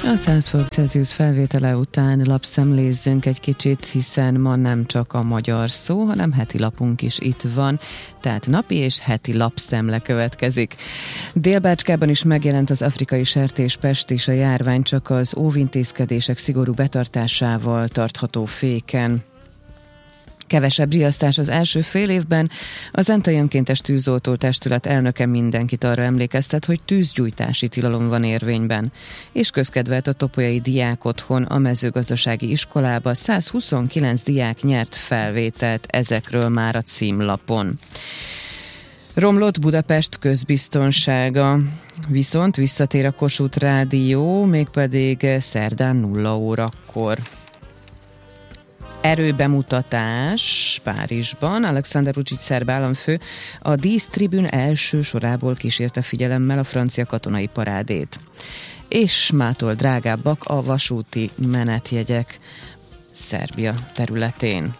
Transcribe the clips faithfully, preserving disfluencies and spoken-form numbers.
A száz fok Celsius felvétele után lapszemlézzünk egy kicsit, hiszen ma nem csak a magyar szó, hanem heti lapunk is itt van, tehát napi és heti lapszemle következik. Dél-Bácskában is megjelent az afrikai sertéspest, és a járvány csak az óvintézkedések szigorú betartásával tartható féken. Kevesebb riasztás az első fél évben. Az Entai Önkéntes Tűzoltó Testület elnöke mindenkit arra emlékeztet, hogy tűzgyújtási tilalom van érvényben. És közkedvelt a topolyai diákotthon, a mezőgazdasági iskolába százhuszonkilenc diák nyert felvételt, ezekről már a címlapon. Romlott Budapest közbiztonsága, viszont visszatér a Kossuth Rádió, mégpedig szerdán nulla órakor. Erőbemutatás Párizsban. Alexander Vučić szerb államfő a dísztribün első sorából kísérte figyelemmel a francia katonai parádét. És mától drágábbak a vasúti menetjegyek Szerbia területén.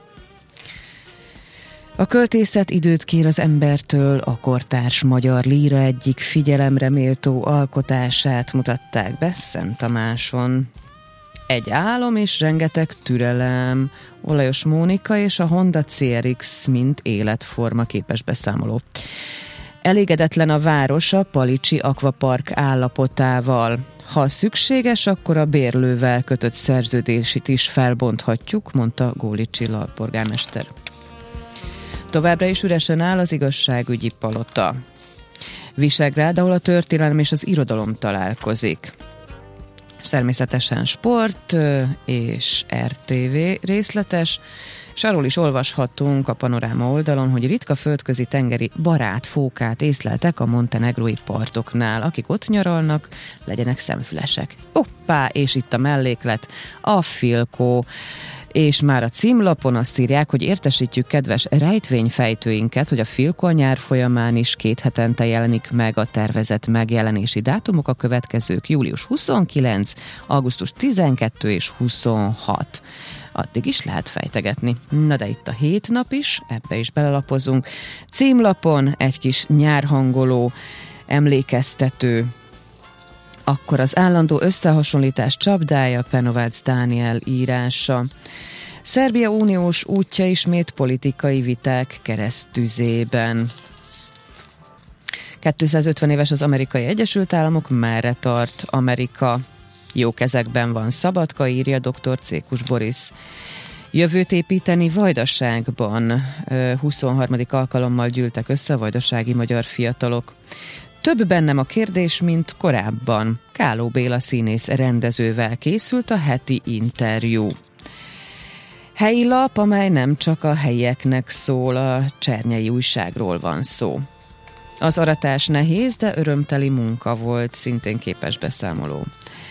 A költészet időt kér az embertől, a kortárs magyar líra egyik figyelemre méltó alkotását mutatták be Szent Tamáson. Egy álom és rengeteg türelem, Olajos Mónika és a Honda cé er iksz mint életforma képes beszámoló. Elégedetlen a város a Palicsi Akvapark állapotával. Ha szükséges, akkor a bérlővel kötött szerződését is felbonthatjuk, mondta Góli Csilla alpolgármester. Továbbra is üresen áll az igazságügyi palota. Visegrád, ahol a történelem és az irodalom találkozik. És természetesen sport és er té vé részletes, és arról is olvashatunk a Panoráma oldalon, hogy ritka földközi tengeri barátfókát észleltek a montenegrói partoknál. Akik ott nyaralnak, legyenek szemfülesek. Hoppá, és itt a melléklet, a Filco. És már a címlapon azt írják, hogy értesítjük kedves rejtvényfejtőinket, hogy a Filco a nyár folyamán is két hetente jelenik meg a tervezett megjelenési dátumok, a következők július huszonkilenc, augusztus tizenkettő és huszonhat. Addig is lehet fejtegetni. Na de itt a hét nap is, ebbe is belelapozunk. Címlapon egy kis nyárhangoló emlékeztető. Akkor az állandó összehasonlítás csapdája, Penovác Dániel írása. Szerbia uniós útja ismét politikai viták keresztüzében. kétszázötven éves az Amerikai Egyesült Államok, merre tart Amerika? Jó kezekben van Szabadka, írja dr. Cékus Boris. Jövőt építeni Vajdaságban. huszonharmadik alkalommal gyűltek össze a vajdasági magyar fiatalok. Több bennem a kérdés, mint korábban. Káló Béla színész rendezővel készült a heti interjú. Helyi lap, amely nem csak a helyieknek szól, a Csernyei újságról van szó. Az aratás nehéz, de örömteli munka volt, szintén képes beszámoló.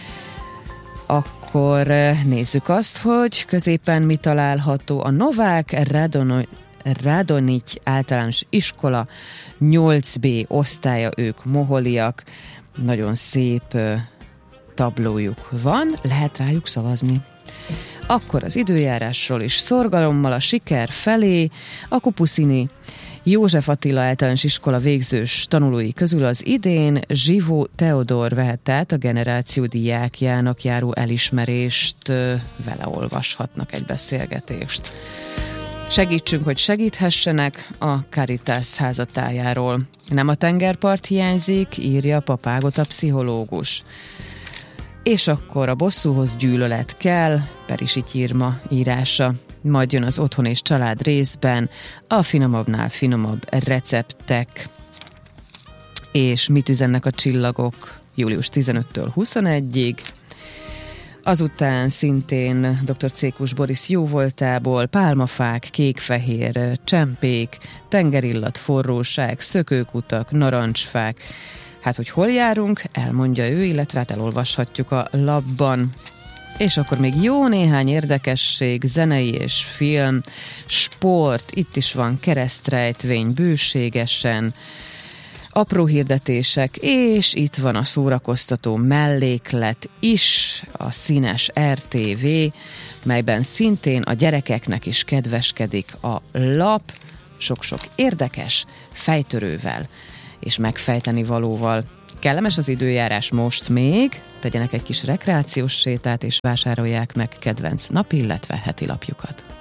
Akkor nézzük azt, hogy középen mi található. A Novák Radonoj Radonics általános iskola nyolc bé osztálya, ők moholiak, nagyon szép uh, tablójuk van, lehet rájuk szavazni. Akkor az időjárásról is szorgalommal a siker felé, a Kupuszini József Attila általános iskola végzős tanulói közül az idén Zsivó Teodor vehette át a generáció diákjának járó elismerést, uh, vele olvashatnak egy beszélgetést. Segítsünk, hogy segíthessenek, a Caritas házatájáról. Nem a tengerpart hiányzik, írja Papágot a pszichológus. És akkor a bosszúhoz gyűlölet kell, Perisics Irma írása. Majd jön az otthon és család részben, a finomabbnál finomabb receptek. És mit üzennek a csillagok július tizenötödikétől huszonegyedikéig. Azután szintén dr. Cékus Boris jóvoltából pálmafák, kékfehér csempék, tengerillat, forróság, szökőkutak, narancsfák. Hát, hogy hol járunk, elmondja ő, illetve hát elolvashatjuk a lapban. És akkor még jó néhány érdekesség, zenei és film, sport, itt is van keresztrejtvény bőségesen, apró hirdetések, és itt van a szórakoztató melléklet is, a színes er té vé, melyben szintén a gyerekeknek is kedveskedik a lap, sok-sok érdekes fejtörővel és megfejteni valóval. Kellemes az időjárás most még, tegyenek egy kis rekreációs sétát, és vásárolják meg kedvenc napi, illetve heti lapjukat.